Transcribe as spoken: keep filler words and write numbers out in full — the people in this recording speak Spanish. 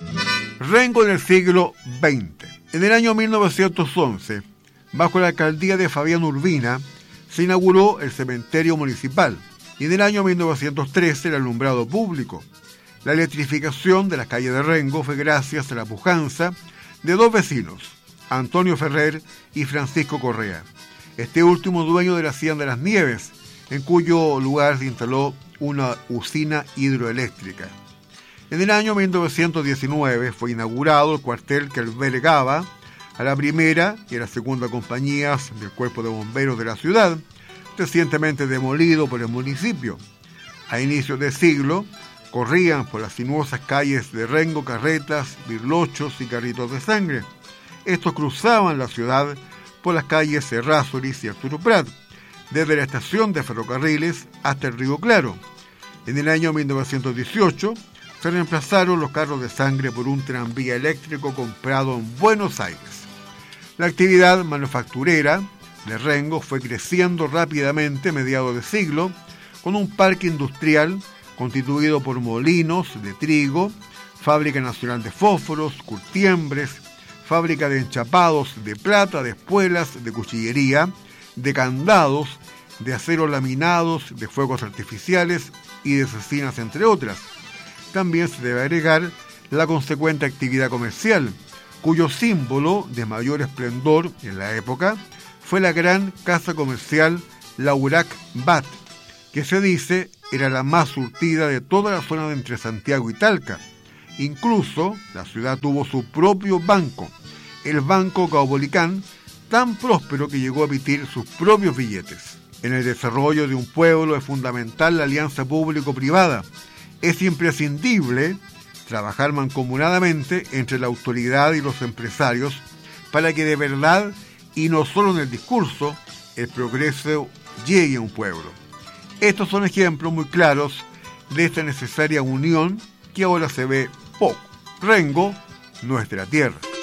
Rengo en el siglo veinte. En el año mil novecientos once, bajo la alcaldía de Fabián Urbina, se inauguró el cementerio municipal y en el año mil novecientos trece el alumbrado público. La electrificación de las calles de Rengo fue gracias a la pujanza de dos vecinos, Antonio Ferrer y Francisco Correa, este último dueño de la Hacienda de las Nieves, en cuyo lugar se instaló una usina hidroeléctrica. En el año mil novecientos diecinueve fue inaugurado el cuartel que albergaba a la primera y a la segunda compañías del Cuerpo de Bomberos de la ciudad, recientemente demolido por el municipio. A inicios de siglo, corrían por las sinuosas calles de Rengo carretas, birlochos y carritos de sangre. Estos cruzaban la ciudad por las calles Errázuriz y Arturo Prat, desde la estación de ferrocarriles hasta el Río Claro. En el año mil novecientos dieciocho se reemplazaron los carros de sangre por un tranvía eléctrico comprado en Buenos Aires. La actividad manufacturera de Rengo fue creciendo rápidamente a mediados de siglo, con un parque industrial constituido por molinos de trigo, fábrica nacional de fósforos, curtiembres, fábrica de enchapados de plata, de espuelas, de cuchillería, de candados, de aceros laminados, de fuegos artificiales y de cecinas, entre otras. También se debe agregar la consecuente actividad comercial, cuyo símbolo de mayor esplendor en la época fue la gran casa comercial Laurac Bat, que se dice era la más surtida de toda la zona de entre Santiago y Talca. Incluso la ciudad tuvo su propio banco, el Banco Caupolicán, tan próspero que llegó a emitir sus propios billetes. En el desarrollo de un pueblo es fundamental la alianza público-privada. Es imprescindible trabajar mancomunadamente entre la autoridad y los empresarios para que de verdad, y no solo en el discurso, el progreso llegue a un pueblo. Estos son ejemplos muy claros de esta necesaria unión que ahora se ve poco. Rengo, nuestra tierra.